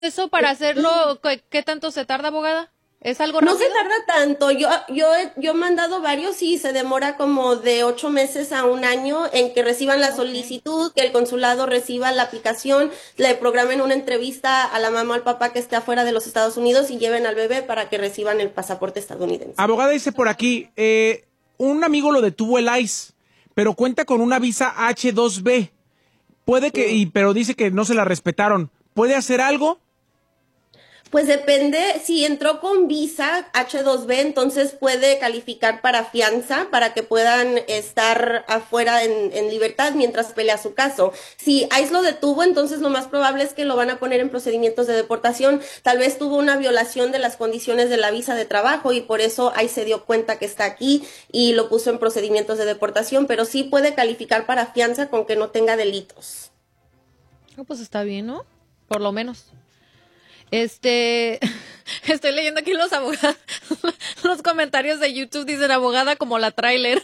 eso para hacerlo, ¿qué tanto se tarda, abogada? ¿Es algo No rápido? se tarda tanto. Yo he mandado varios y se demora como de 8 meses a un año en que reciban la solicitud, que el consulado reciba la aplicación, le programen una entrevista a la mamá o al papá que esté afuera de los Estados Unidos y lleven al bebé para que reciban el pasaporte estadounidense. Abogada, dice por aquí, un amigo lo detuvo el ICE, pero cuenta con una visa H2B. Puede que, pero dice que no se la respetaron. ¿Puede hacer algo? Pues depende, si entró con visa H2B, entonces puede calificar para fianza para que puedan estar afuera en libertad mientras pelea su caso. Si ICE lo detuvo, entonces lo más probable es que lo van a poner en procedimientos de deportación. Tal vez tuvo una violación de las condiciones de la visa de trabajo y por eso ICE se dio cuenta que está aquí y lo puso en procedimientos de deportación, pero sí puede calificar para fianza con que no tenga delitos. Pues está bien, ¿no? Por lo menos. Estoy leyendo aquí los abogados, los comentarios de YouTube dicen abogada como la tráiler.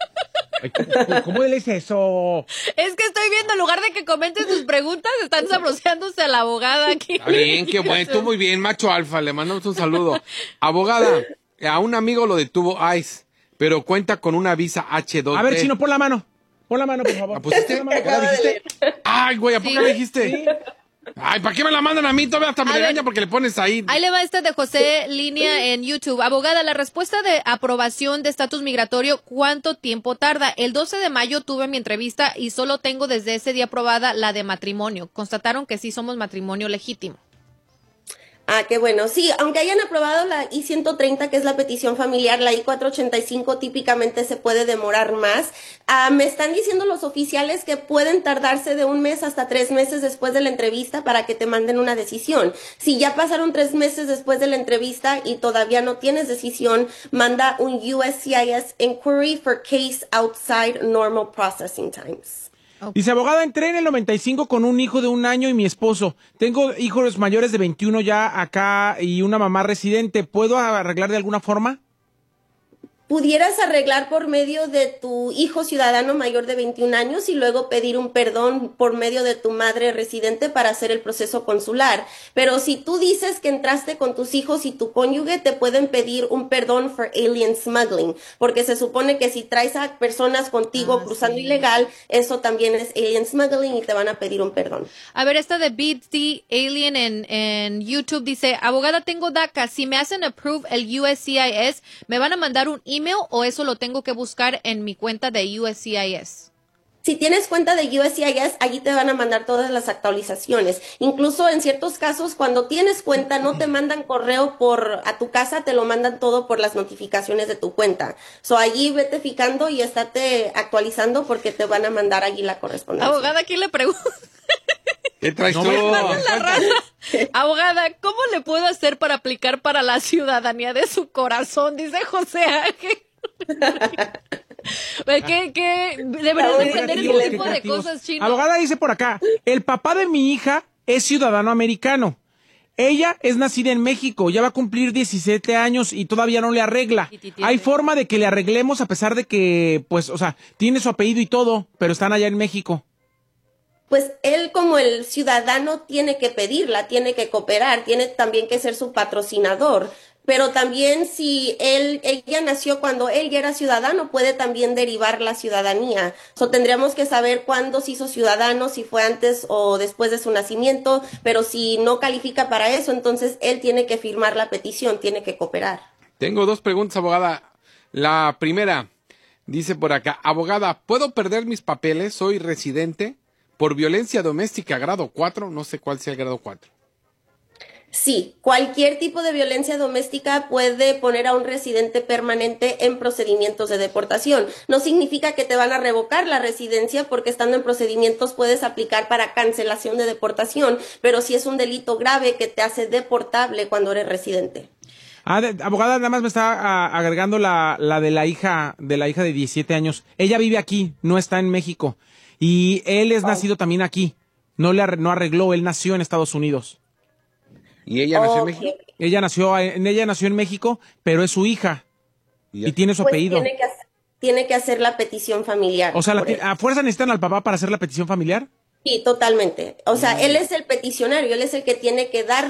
¿Cómo le dice eso? Es que estoy viendo, en lugar de que comenten sus preguntas, están sabroseándose a la abogada aquí. Está bien, qué bueno, tú muy bien, macho alfa, le mandamos un saludo. Abogada, a un amigo lo detuvo ICE, pero cuenta con una visa H2B. A ver, Chino, pon la mano. Pon la mano, por favor. ¿La pusiste? Pon la mano, ¿la dijiste? Ay, güey, ¿a poco Sí. me dijiste? Sí. Ay, ¿para qué me la mandan a mí? Todavía hasta me A ver. regaña porque le pones ahí. Ahí le va de José Línea en YouTube. Abogada, la respuesta de aprobación de estatus migratorio, ¿cuánto tiempo tarda? El 12 de mayo tuve mi entrevista y solo tengo desde ese día aprobada la de matrimonio. Constataron que sí somos matrimonio legítimo. Ah, qué bueno. Sí, aunque hayan aprobado la I-130, que es la petición familiar, la I-485 típicamente se puede demorar más. Me están diciendo los oficiales que pueden tardarse de 1 mes hasta 3 meses después de la entrevista para que te manden una decisión. Si ya pasaron 3 meses después de la entrevista y todavía no tienes decisión, manda un USCIS Inquiry for Case Outside Normal Processing Times. Dice, abogada, entré en el 95 con un hijo de 1 año y mi esposo. Tengo hijos mayores de 21 ya acá y una mamá residente. ¿Puedo arreglar de alguna forma? Pudieras arreglar por medio de tu hijo ciudadano mayor de 21 años y luego pedir un perdón por medio de tu madre residente para hacer el proceso consular. Pero si tú dices que entraste con tus hijos y tu cónyuge, te pueden pedir un perdón for alien smuggling, porque se supone que si traes a personas contigo cruzando ilegal, eso también es alien smuggling y te van a pedir un perdón. A ver, esta de BT Alien en YouTube dice, abogada, tengo DACA. Si me hacen approve el USCIS, ¿me van a mandar un email o eso lo tengo que buscar en mi cuenta de USCIS? Si tienes cuenta de USCIS, allí te van a mandar todas las actualizaciones. Incluso en ciertos casos, cuando tienes cuenta, no te mandan correo a tu casa, te lo mandan todo por las notificaciones de tu cuenta. Allí vete fijando y estate actualizando porque te van a mandar allí la correspondencia. Abogada, aquí le pregunto. ¿Qué traes tú? Abogada, ¿cómo le puedo hacer para aplicar para la ciudadanía de su corazón? Dice José Ángel. ¿Qué? Deberías de entender ese tipo de cosas, Chino. Abogada, dice por acá, el papá de mi hija es ciudadano americano. Ella es nacida en México, ya va a cumplir 17 años y todavía no le arregla. ¿Hay forma de que le arreglemos a pesar de que, pues, o sea, tiene su apellido y todo, pero están allá en México? Pues él como el ciudadano tiene que pedirla, tiene que cooperar, tiene también que ser su patrocinador. Pero también si ella nació cuando él ya era ciudadano, puede también derivar la ciudadanía. Tendríamos que saber cuándo se hizo ciudadano, si fue antes o después de su nacimiento, pero si no califica para eso, entonces él tiene que firmar la petición, tiene que cooperar. Tengo 2 preguntas, abogada. La primera, dice por acá, abogada, ¿puedo perder mis papeles? Soy residente por violencia doméstica grado 4, no sé cuál sea el grado 4. Sí, cualquier tipo de violencia doméstica puede poner a un residente permanente en procedimientos de deportación. No significa que te van a revocar la residencia porque estando en procedimientos puedes aplicar para cancelación de deportación, pero sí es un delito grave que te hace deportable cuando eres residente. Abogada, nada más me está agregando la de la hija de 17 años. Ella vive aquí, no está en México. Y él es nacido también aquí. No arregló, él nació en Estados Unidos. ¿Y ella nació en México? Ella nació en México, pero es su hija. Y tiene su apellido. Tiene que hacer la petición familiar. O sea, ¿a fuerza necesitan al papá para hacer la petición familiar? Sí, totalmente. O sea, él es el peticionario, él es el que tiene que dar